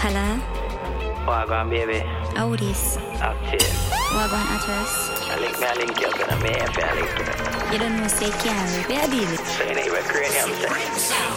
Hello? Wagwan, baby. How this? Active. Wagwan address? I link you up in a me if I link you. You don't know say can't. Where I deal it? So you know you were cranium, say.